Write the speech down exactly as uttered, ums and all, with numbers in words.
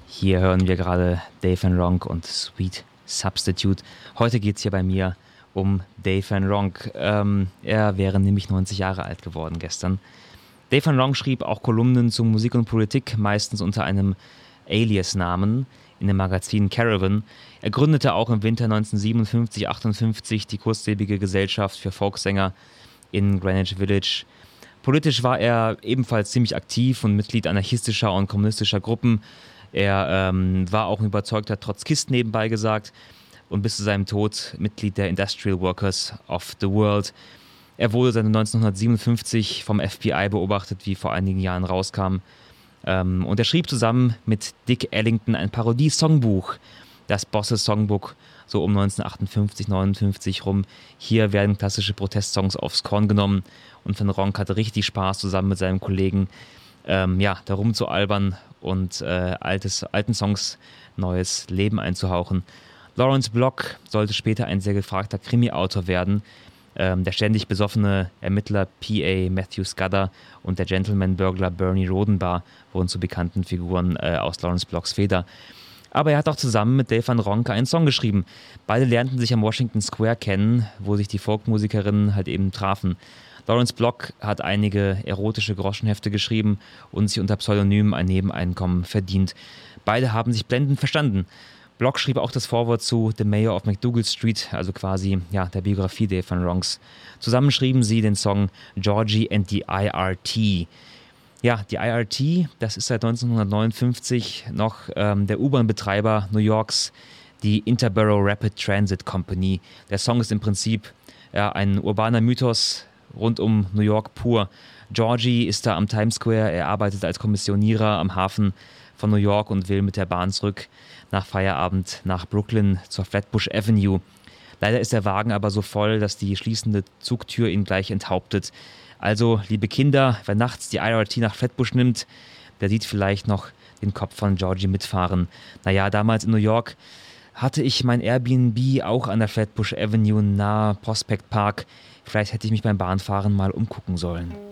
Hier hören wir gerade Dave Van Ronk und Sweet Substitute. Heute geht es hier bei mir um Dave Van Ronk. Ähm, er wäre nämlich neunzig Jahre alt geworden gestern. Dave Van Ronk schrieb auch Kolumnen zu Musik und Politik, meistens unter einem Alias-Namen in dem Magazin Caravan. Er gründete auch im Winter neunzehnhundertsiebenundfünfzig achtundfünfzig die kurzlebige Gesellschaft für Folksänger in Greenwich Village. Politisch war er ebenfalls ziemlich aktiv und Mitglied anarchistischer und kommunistischer Gruppen. Er ähm, war auch ein überzeugter Trotzkist nebenbei gesagt und bis zu seinem Tod Mitglied der Industrial Workers of the World. Er wurde seit neunzehnhundertsiebenundfünfzig vom F B I beobachtet, wie vor einigen Jahren rauskam. Ähm, und er schrieb zusammen mit Dick Ellington ein Parodie-Songbuch, das Bosses Songbook, so um neunzehnhundertachtundfünfzig, neunundfünfzig rum. Hier werden klassische Protestsongs aufs Korn genommen und Van Ronk hatte richtig Spaß, zusammen mit seinem Kollegen ähm, ja, darum zu albern und äh, altes, alten Songs neues Leben einzuhauchen. Lawrence Block sollte später ein sehr gefragter Krimi-Autor werden. Ähm, der ständig besoffene Ermittler P A Matthew Scudder und der Gentleman-Burglar Bernie Rodenbar wurden zu bekannten Figuren äh, aus Lawrence Blocks Feder. Aber er hat auch zusammen mit Dave Van Ronk einen Song geschrieben. Beide lernten sich am Washington Square kennen, wo sich die Folkmusikerinnen halt eben trafen. Lawrence Block hat einige erotische Groschenhefte geschrieben und sich unter Pseudonym ein Nebeneinkommen verdient. Beide haben sich blendend verstanden. Block schrieb auch das Vorwort zu The Mayor of McDougal Street, also quasi ja, der Biografie Dave Van Ronks. Zusammen schrieben sie den Song Georgie and the I R T. Ja, die I R T, das ist seit neunzehnhundertneunundfünfzig noch ähm, der U-Bahn-Betreiber New Yorks, die Interborough Rapid Transit Company. Der Song ist im Prinzip ja, ein urbaner Mythos rund um New York pur. Georgie ist da am Times Square, er arbeitet als Kommissionierer am Hafen von New York und will mit der Bahn zurück nach Feierabend nach Brooklyn zur Flatbush Avenue. Leider ist der Wagen aber so voll, dass die schließende Zugtür ihn gleich enthauptet. Also, liebe Kinder, wer nachts die I R T nach Flatbush nimmt, der sieht vielleicht noch den Kopf von Georgie mitfahren. Naja, damals in New York hatte ich mein Airbnb auch an der Flatbush Avenue nahe Prospect Park. Vielleicht hätte ich mich beim Bahnfahren mal umgucken sollen.